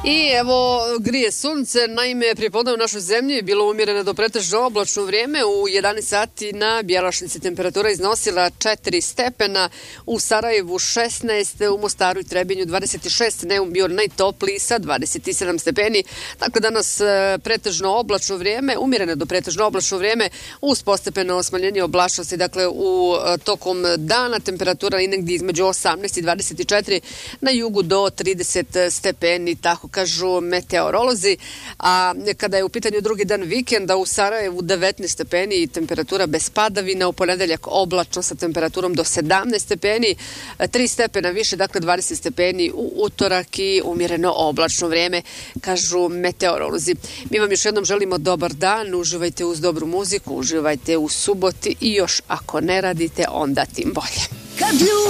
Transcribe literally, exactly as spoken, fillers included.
I evo, grije sunce, naime pripodne u našoj zemlji je bilo umjereno do pretežno oblačno vrijeme. U jedanaest sati na Bjelašnici temperatura iznosila četiri stepena, u Sarajevu šesnaest, u Mostaru i Trebinju dvadeset šest, Neum bio najtopliji sa dvadeset sedam stepeni. Dakle, danas pretežno oblačno vrijeme, umjereno do pretežno oblačno vrijeme uz postepeno smanjenje oblačnosti. Dakle, u tokom dana temperatura i negdje između osamnaest i dvadeset četiri, na jugu do trideset stepeni, tako kažu meteorolozi. A kada je u pitanju drugi dan vikenda, u Sarajevu devetnaest stepeni i temperatura bez padavina, u ponedeljak oblačno sa temperaturom do sedamnaest stepeni, tri stepena više, dakle dvadeset stepeni u utorak i umjereno oblačno vrijeme, kažu meteorolozi. Mi vam još jednom želimo dobar dan, uživajte uz dobru muziku, uživajte u suboti i još ako ne radite, onda tim bolje.